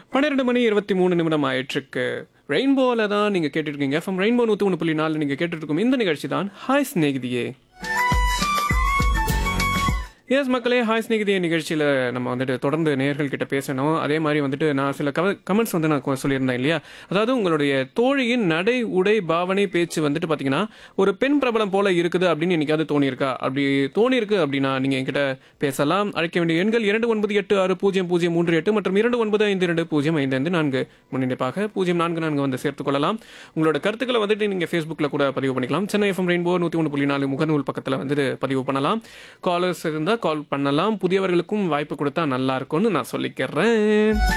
12:23 ஆயிட்டிருக்கு. ரெயின்போல தான் நீங்க கேட்டுட்டு இருக்கீங்க. எஃப்எம் ரெயின்போ 101.4 நீங்க கேட்டுட்டு இருக்கும் இந்த நிகழ்ச்சி தான் ஹாய் சிநேகிதியே. எஸ் மக்களே, ஹாய் ஸ்நேகிதிய நிகழ்ச்சியில் நம்ம வந்துட்டு தொடர்ந்து நேயர்கள் கிட்ட பேசணும். அதே மாதிரி வந்துட்டு நான் சில கமெண்ட்ஸ் வந்து நான் சொல்லியிருந்தேன் இல்லையா, அதாவது உங்களுடைய தோழியின் நடை உடை பாவனை பேச்சு வந்துட்டு பார்த்தீங்கன்னா ஒரு பெண் பிரபலம் போல இருக்குது அப்படின்னு என்னைக்காவது தோணியிருக்கா? அப்படி தோணியிருக்கு அப்படின்னா நீங்கள் என்கிட்ட பேசலாம். அழைக்க வேண்டிய எண்கள் 29860038 மற்றும் 2952205554 முன்னிப்பாக 044 வந்து சேர்த்துக்கொள்ளலாம். உங்களோட கருத்துக்களை வந்துட்டு நீங்கள் ஃபேஸ்புக்கில் கூட பதிவு பண்ணிக்கலாம். சென்னை எஃப்எம் ரெயின்போ 101.4 முகநூல் பக்கத்தில் வந்துட்டு பதிவு பண்ணலாம். காலர்ஸ் இருந்தால் கால் பண்ணலாம். புதியவர்களுக்கும் வாய்ப்பு கொடுத்தா நல்லா இருக்கும்னு நான் சொல்லிக்கிறேன்.